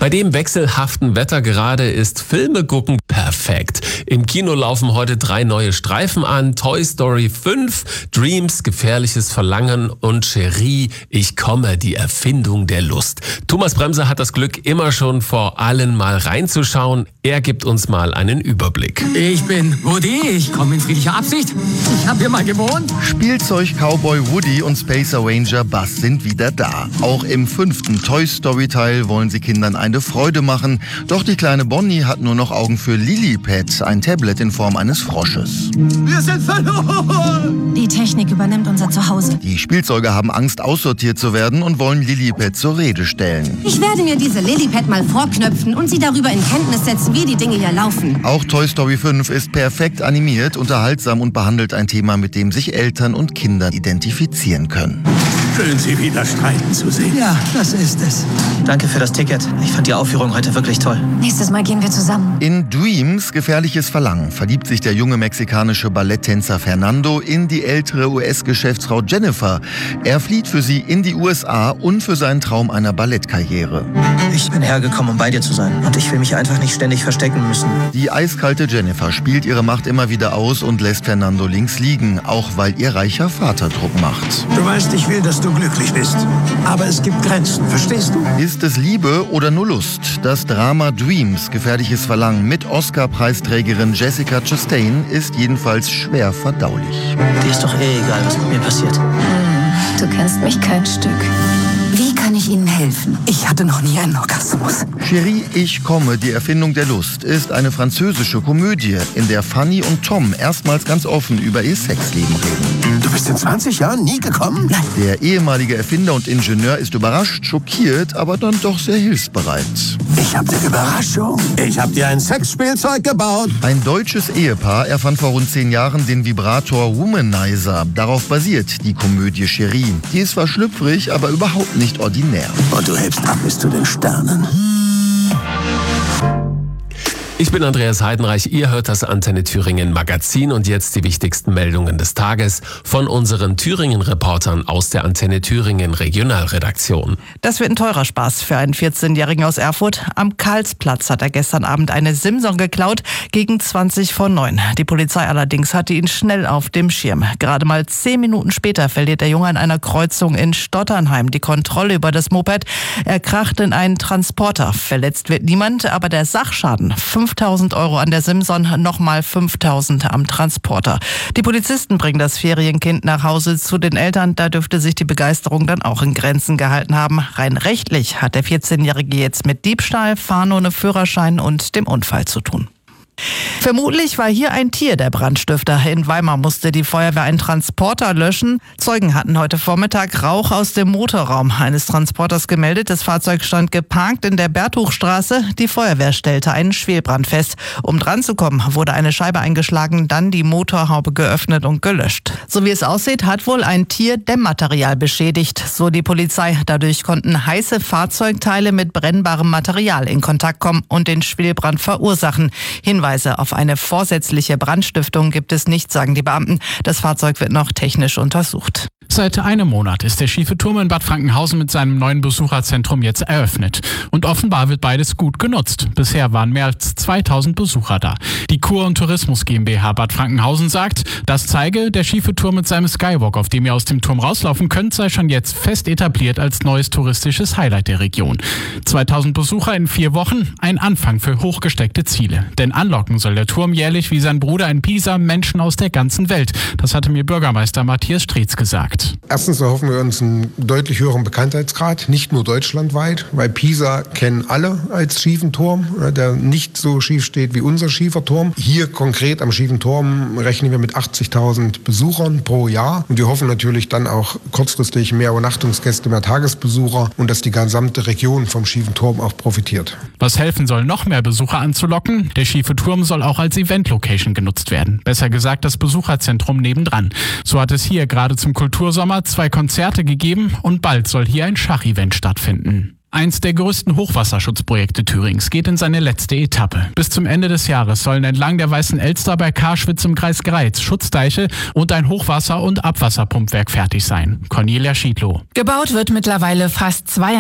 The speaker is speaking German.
Bei dem wechselhaften Wetter gerade ist Filme gucken perfekt. Im Kino laufen heute 3 neue Streifen an. Toy Story 5, Dreams, gefährliches Verlangen und Cherie, ich komme, die Erfindung der Lust. Thomas Bremser hat das Glück, immer schon vor allen mal reinzuschauen. Er gibt uns mal einen Überblick. Ich bin Woody, ich komme in friedlicher Absicht. Ich habe hier mal gewohnt. Spielzeug-Cowboy Woody und Space Ranger Buzz sind wieder da. Auch im 5. Toy Story Teil wollen sie Kindern eine Freude machen. Doch die kleine Bonnie hat nur noch Augen für Lilliput, ein Tablet in Form eines Frosches. Wir sind verloren! Die Technik übernimmt unser Zuhause. Die Spielzeuge haben Angst, aussortiert zu werden und wollen Lilliput zur Rede stellen. Ich werde mir diese Lilliput mal vorknöpfen und sie darüber in Kenntnis setzen, wie die Dinge hier laufen. Auch Toy Story 5 ist perfekt animiert, unterhaltsam und behandelt ein Thema, mit dem sich Eltern und Kinder identifizieren können. Schön, Sie wieder streiten zu sehen. Ja, das ist es. Danke für das Ticket. Ich fand die Aufführung heute wirklich toll. Nächstes Mal gehen wir zusammen. In Dreams, gefährliches Verlangen, verliebt sich der junge mexikanische Balletttänzer Fernando in die ältere US-Geschäftsfrau Jennifer. Er flieht für sie in die USA und für seinen Traum einer Ballettkarriere. Ich bin hergekommen, um bei dir zu sein. Und ich will mich einfach nicht ständig verstecken müssen. Die eiskalte Jennifer spielt ihre Macht immer wieder aus und lässt Fernando links liegen, auch weil ihr reicher Vater Druck macht. Du weißt, ich will, dass du glücklich bist. Aber es gibt Grenzen, verstehst du? Ist es Liebe oder nur Lust? Das Drama Dreams, gefährliches Verlangen mit Oscar-Preisträgerin Jessica Chastain ist jedenfalls schwer verdaulich. Dir ist doch egal, was mit mir passiert. Du kennst mich kein Stück. Wie kann ich Ihnen helfen? Ich hatte noch nie einen Orgasmus. Cherie, ich komme, die Erfindung der Lust ist eine französische Komödie, in der Fanny und Tom erstmals ganz offen über ihr Sexleben reden. Du bist in 20 Jahren nie gekommen? Nein. Der ehemalige Erfinder und Ingenieur ist überrascht, schockiert, aber dann doch sehr hilfsbereit. Ich hab eine Überraschung. Ich hab dir ein Sexspielzeug gebaut. Ein deutsches Ehepaar erfand vor rund 10 Jahren den Vibrator Womanizer. Darauf basiert die Komödie Cherie. Die ist zwar schlüpfrig, aber überhaupt nicht ordinär. Und du hebst ab bis zu den Sternen. Ich bin Andreas Heidenreich, ihr hört das Antenne Thüringen Magazin und jetzt die wichtigsten Meldungen des Tages von unseren Thüringen-Reportern aus der Antenne Thüringen Regionalredaktion. Das wird ein teurer Spaß für einen 14-Jährigen aus Erfurt. Am Karlsplatz hat er gestern Abend eine Simson geklaut, gegen 20 vor 9. Die Polizei allerdings hatte ihn schnell auf dem Schirm. Gerade mal 10 Minuten später verliert der Junge an einer Kreuzung in Stotternheim die Kontrolle über das Moped. Er kracht in einen Transporter. Verletzt wird niemand, aber der Sachschaden 5.000 € an der Simson, nochmal 5.000 am Transporter. Die Polizisten bringen das Ferienkind nach Hause zu den Eltern. Da dürfte sich die Begeisterung dann auch in Grenzen gehalten haben. Rein rechtlich hat der 14-Jährige jetzt mit Diebstahl, Fahren ohne Führerschein und dem Unfall zu tun. Vermutlich war hier ein Tier der Brandstifter. In Weimar musste die Feuerwehr einen Transporter löschen. Zeugen hatten heute Vormittag Rauch aus dem Motorraum eines Transporters gemeldet. Das Fahrzeug stand geparkt in der Bertuchstraße. Die Feuerwehr stellte einen Schwelbrand fest. Um dran zu kommen, wurde eine Scheibe eingeschlagen, dann die Motorhaube geöffnet und gelöscht. So wie es aussieht, hat wohl ein Tier Dämmmaterial beschädigt, so die Polizei. Dadurch konnten heiße Fahrzeugteile mit brennbarem Material in Kontakt kommen und den Schwelbrand verursachen. Hinweise auf eine vorsätzliche Brandstiftung gibt es nicht, sagen die Beamten. Das Fahrzeug wird noch technisch untersucht. Seit einem Monat ist der Schiefe Turm in Bad Frankenhausen mit seinem neuen Besucherzentrum jetzt eröffnet. Und offenbar wird beides gut genutzt. Bisher waren mehr als 2000 Besucher da. Die Kur- und Tourismus GmbH Bad Frankenhausen sagt, das zeige, der Schiefe Turm mit seinem Skywalk, auf dem ihr aus dem Turm rauslaufen könnt, sei schon jetzt fest etabliert als neues touristisches Highlight der Region. 2000 Besucher in 4 Wochen, ein Anfang für hochgesteckte Ziele. Denn anlocken soll der Turm jährlich wie sein Bruder in Pisa Menschen aus der ganzen Welt. Das hatte mir Bürgermeister Matthias Streetz gesagt. Erstens erhoffen wir uns einen deutlich höheren Bekanntheitsgrad, nicht nur deutschlandweit, weil Pisa kennen alle als schiefen Turm, der nicht so schief steht wie unser schiefer Turm. Hier konkret am schiefen Turm rechnen wir mit 80.000 Besuchern pro Jahr und wir hoffen natürlich dann auch kurzfristig mehr Übernachtungsgäste, mehr Tagesbesucher und dass die gesamte Region vom schiefen Turm auch profitiert. Was helfen soll, noch mehr Besucher anzulocken? Der schiefe Turm soll auch als Event-Location genutzt werden. Besser gesagt das Besucherzentrum nebendran. So hat es hier gerade zum Kultursommer 2 Konzerte gegeben und bald soll hier ein Schachevent stattfinden. Eins der größten Hochwasserschutzprojekte Thürings geht in seine letzte Etappe. Bis zum Ende des Jahres sollen entlang der Weißen Elster bei Karschwitz im Kreis Greiz Schutzdeiche und ein Hochwasser- und Abwasserpumpwerk fertig sein. Cornelia Schiedlow. Gebaut wird mittlerweile fast 2